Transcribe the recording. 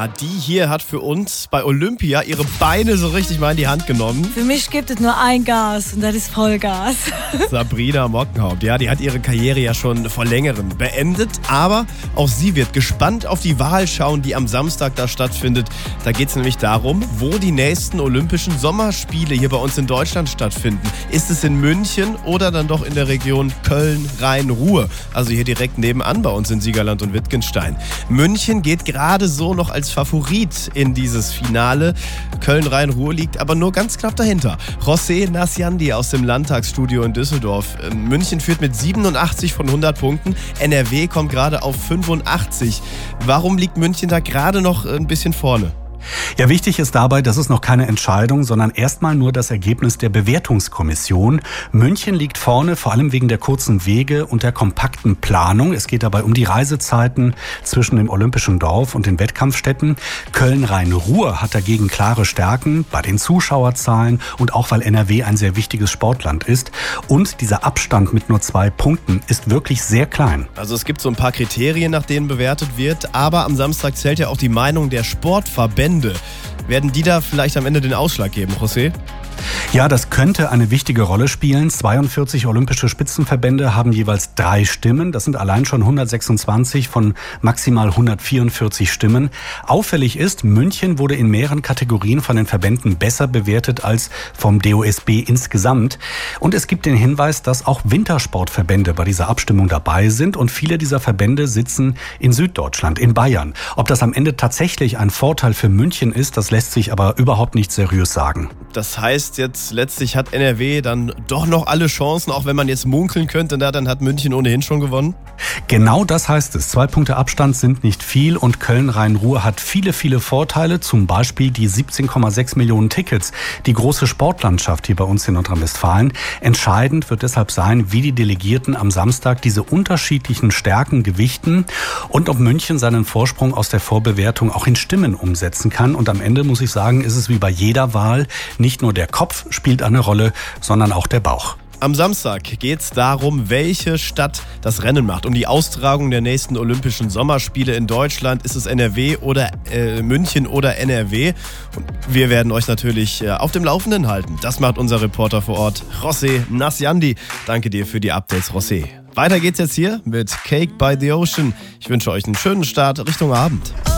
Ja, die hier hat für uns bei Olympia ihre Beine so richtig mal in die Hand genommen. Für mich gibt es nur ein Gas und das ist Vollgas. Sabrina Mockenhaupt, ja, die hat ihre Karriere ja schon vor längerem beendet, aber auch sie wird gespannt auf die Wahl schauen, die am Samstag da stattfindet. Da geht es nämlich darum, wo die nächsten Olympischen Sommerspiele hier bei uns in Deutschland stattfinden. Ist es in München oder dann doch in der Region Köln-Rhein-Ruhr? Also hier direkt nebenan bei uns in Siegerland und Wittgenstein. München geht gerade so noch als Favorit in dieses Finale. Köln-Rhein-Ruhr liegt aber nur ganz knapp dahinter. José Nasciandi aus dem Landtagsstudio in Düsseldorf. München führt mit 87 von 100 Punkten. NRW kommt gerade auf 85. Warum liegt München da gerade noch ein bisschen vorne? Ja, wichtig ist dabei, das ist noch keine Entscheidung, sondern erstmal nur das Ergebnis der Bewertungskommission. München liegt vorne, vor allem wegen der kurzen Wege und der kompakten Planung. Es geht dabei um die Reisezeiten zwischen dem Olympischen Dorf und den Wettkampfstätten. Köln-Rhein-Ruhr hat dagegen klare Stärken bei den Zuschauerzahlen und auch weil NRW ein sehr wichtiges Sportland ist. Und dieser Abstand mit nur 2 Punkten ist wirklich sehr klein. Also es gibt so ein paar Kriterien, nach denen bewertet wird, aber am Samstag zählt ja auch die Meinung der Sportverbände. Werden die da vielleicht am Ende den Ausschlag geben, José? Ja, das könnte eine wichtige Rolle spielen. 42 olympische Spitzenverbände haben jeweils 3 Stimmen. Das sind allein schon 126 von maximal 144 Stimmen. Auffällig ist, München wurde in mehreren Kategorien von den Verbänden besser bewertet als vom DOSB insgesamt. Und es gibt den Hinweis, dass auch Wintersportverbände bei dieser Abstimmung dabei sind. Und viele dieser Verbände sitzen in Süddeutschland, in Bayern. Ob das am Ende tatsächlich ein Vorteil für München ist, das lässt sich aber überhaupt nicht seriös sagen. Das heißt jetzt, letztlich hat NRW dann doch noch alle Chancen, auch wenn man jetzt munkeln könnte, dann hat München ohnehin schon gewonnen? Genau das heißt es. 2 Punkte Abstand sind nicht viel und Köln-Rhein-Ruhr hat viele, viele Vorteile. Zum Beispiel die 17,6 Millionen Tickets, die große Sportlandschaft hier bei uns in Nordrhein-Westfalen. Entscheidend wird deshalb sein, wie die Delegierten am Samstag diese unterschiedlichen Stärken gewichten und ob München seinen Vorsprung aus der Vorbewertung auch in Stimmen umsetzen kann. Und am Ende muss ich sagen, ist es wie bei jeder Wahl, nicht nur der Kopf spielt eine Rolle, sondern auch der Bauch. Am Samstag geht es darum, welche Stadt das Rennen macht. Um die Austragung der nächsten Olympischen Sommerspiele in Deutschland. Ist es NRW oder München oder NRW? Und wir werden euch natürlich auf dem Laufenden halten. Das macht unser Reporter vor Ort, José Nasciandi. Danke dir für die Updates, José. Weiter geht's jetzt hier mit Cake by the Ocean. Ich wünsche euch einen schönen Start Richtung Abend.